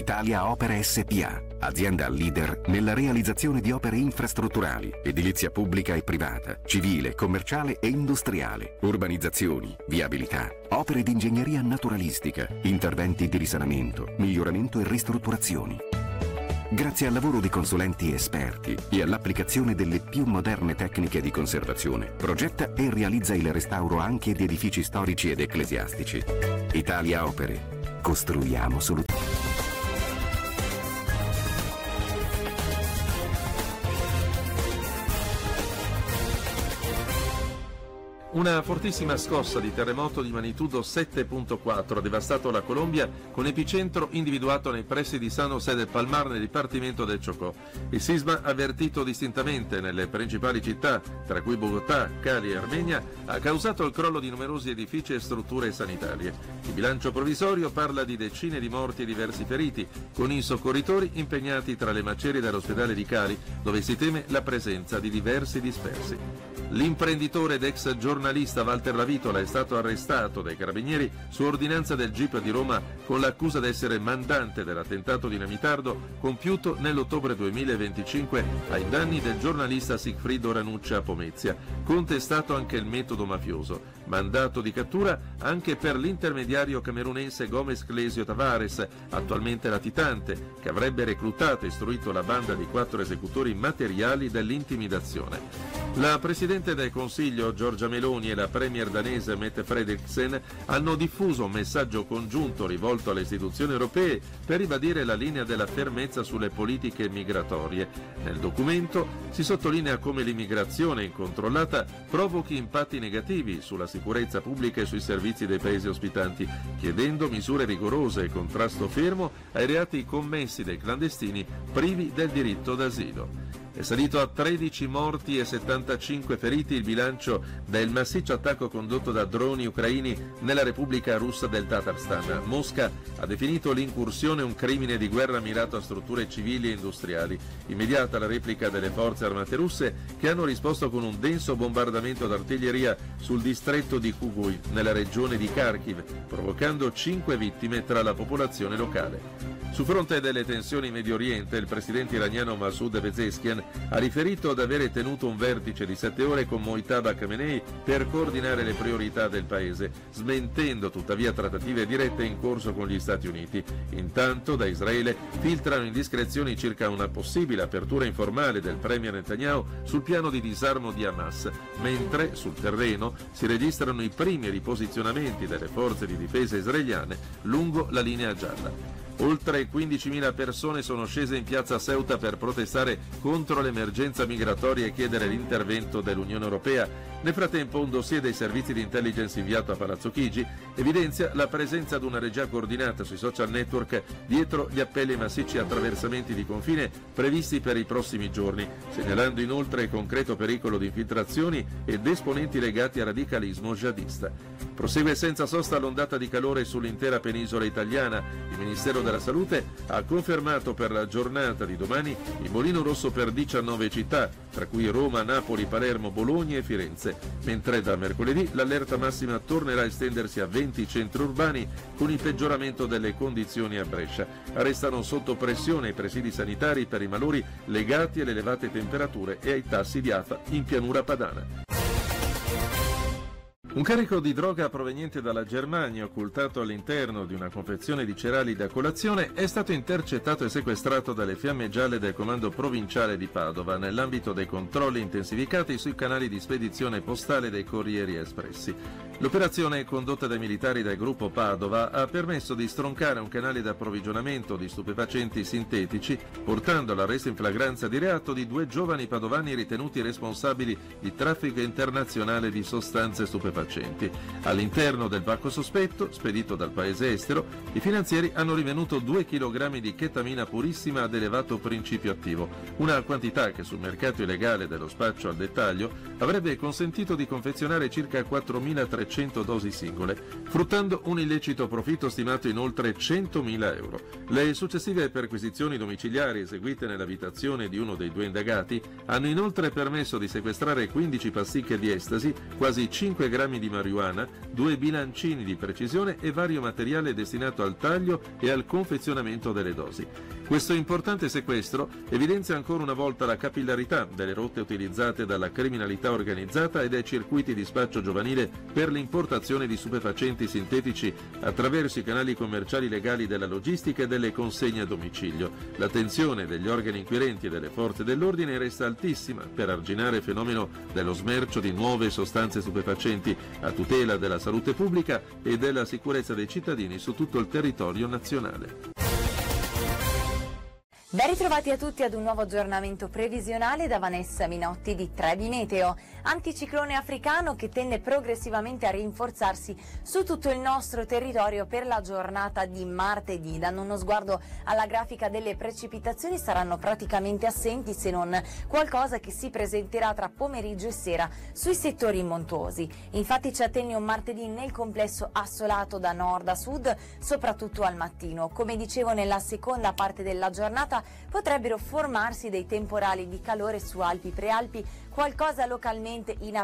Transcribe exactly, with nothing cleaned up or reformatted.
Italia Opere S P A, azienda leader nella realizzazione di opere infrastrutturali, edilizia pubblica e privata, civile, commerciale e industriale, urbanizzazioni, viabilità, opere di ingegneria naturalistica, interventi di risanamento, miglioramento e ristrutturazioni. Grazie al lavoro di consulenti esperti e all'applicazione delle più moderne tecniche di conservazione, progetta e realizza il restauro anche di edifici storici ed ecclesiastici. Italia Opere. Costruiamo soluzioni. Una fortissima scossa di terremoto di magnitudo sette virgola quattro ha devastato la Colombia, con epicentro individuato nei pressi di San José del Palmar nel dipartimento del Chocó. Il sisma, avvertito distintamente nelle principali città, tra cui Bogotà, Cali e Armenia, ha causato il crollo di numerosi edifici e strutture sanitarie. Il bilancio provvisorio parla di decine di morti e diversi feriti, con i soccorritori impegnati tra le macerie dell'ospedale di Cali, dove si teme la presenza di diversi dispersi. L'imprenditore ed ex giornalista Walter Lavitola è stato arrestato dai carabinieri su ordinanza del G I P di Roma con l'accusa di essere mandante dell'attentato dinamitardo compiuto nell'ottobre duemilaventicinque ai danni del giornalista Sigfrido Ranuccia a Pomezia, contestato anche il metodo mafioso. Mandato di cattura anche per l'intermediario camerunense Gomez Clesio Tavares, attualmente latitante, che avrebbe reclutato e istruito la banda di quattro esecutori materiali dell'intimidazione. La Presidente del Consiglio Giorgia Meloni e la Premier danese Mette Frederiksen hanno diffuso un messaggio congiunto rivolto alle istituzioni europee per ribadire la linea della fermezza sulle politiche migratorie. Nel documento si sottolinea come l'immigrazione incontrollata provochi impatti negativi sulla sicurezza pubblica e sui servizi dei paesi ospitanti, chiedendo misure rigorose e contrasto fermo ai reati commessi dai clandestini privi del diritto d'asilo. È salito a tredici morti e settantacinque feriti il bilancio del massiccio attacco condotto da droni ucraini nella Repubblica Russa del Tatarstan. Mosca ha definito l'incursione un crimine di guerra mirato a strutture civili e industriali. Immediata la replica delle forze armate russe, che hanno risposto con un denso bombardamento d'artiglieria sul distretto di Kugui, nella regione di Kharkiv, provocando cinque vittime tra la popolazione locale. Su fronte delle tensioni in Medio Oriente, il presidente iraniano Masoud Pezeshkian ha riferito di avere tenuto un vertice di sette ore con Mojtaba Khamenei per coordinare le priorità del paese, smentendo tuttavia trattative dirette in corso con gli Stati Uniti. Intanto, da Israele filtrano indiscrezioni circa una possibile apertura informale del premier Netanyahu sul piano di disarmo di Hamas, mentre sul terreno si registrano i primi riposizionamenti delle forze di difesa israeliane lungo la linea gialla. Oltre quindicimila persone sono scese in piazza Ceuta per protestare contro l'emergenza migratoria e chiedere l'intervento dell'Unione Europea. Nel frattempo, un dossier dei servizi di intelligence inviato a Palazzo Chigi evidenzia la presenza di una regia coordinata sui social network dietro gli appelli ai massicci attraversamenti di confine previsti per i prossimi giorni, segnalando inoltre il concreto pericolo di infiltrazioni ed esponenti legati al radicalismo jihadista. Prosegue senza sosta l'ondata di calore sull'intera penisola italiana. Il Ministero della Salute ha confermato per la giornata di domani il bollino rosso per diciannove città, tra cui Roma, Napoli, Palermo, Bologna e Firenze, mentre da mercoledì l'allerta massima tornerà a estendersi a venti centri urbani con il peggioramento delle condizioni a Brescia. Restano sotto pressione i presidi sanitari per i malori legati alle elevate temperature e ai tassi di afa in pianura padana. Un carico di droga proveniente dalla Germania, occultato all'interno di una confezione di cereali da colazione, è stato intercettato e sequestrato dalle Fiamme Gialle del Comando Provinciale di Padova nell'ambito dei controlli intensificati sui canali di spedizione postale dei Corrieri Espressi. L'operazione, condotta dai militari del gruppo Padova, ha permesso di stroncare un canale di approvvigionamento di stupefacenti sintetici, portando all'arresto in flagranza di reato di due giovani padovani ritenuti responsabili di traffico internazionale di sostanze stupefacenti. All'interno del pacco sospetto, spedito dal paese estero, i finanzieri hanno rivenuto due chilogrammi di chetamina purissima ad elevato principio attivo, una quantità che sul mercato illegale dello spaccio al dettaglio avrebbe consentito di confezionare circa quattromilatrecento dosi singole, fruttando un illecito profitto stimato in oltre centomila euro. Le successive perquisizioni domiciliari eseguite nell'abitazione di uno dei due indagati hanno inoltre permesso di sequestrare quindici pasticche di estasi, quasi cinque grammi grammi di marijuana, due bilancini di precisione e vario materiale destinato al taglio e al confezionamento delle dosi. Questo importante sequestro evidenzia ancora una volta la capillarità delle rotte utilizzate dalla criminalità organizzata e dai circuiti di spaccio giovanile per l'importazione di stupefacenti sintetici attraverso i canali commerciali legali della logistica e delle consegne a domicilio. L'attenzione degli organi inquirenti e delle forze dell'ordine resta altissima per arginare il fenomeno dello smercio di nuove sostanze stupefacenti a tutela della salute pubblica e della sicurezza dei cittadini su tutto il territorio nazionale. Ben ritrovati a tutti ad un nuovo aggiornamento previsionale da Vanessa Minotti di Trebi Meteo. Anticiclone africano che tende progressivamente a rinforzarsi su tutto il nostro territorio per la giornata di martedì. Dando uno sguardo alla grafica delle precipitazioni, saranno praticamente assenti se non qualcosa che si presenterà tra pomeriggio e sera sui settori montuosi. Infatti ci attende un martedì nel complesso assolato da nord a sud, soprattutto al mattino. Come dicevo, nella seconda parte della giornata potrebbero formarsi dei temporali di calore su Alpi, Prealpi, qualcosa localmente in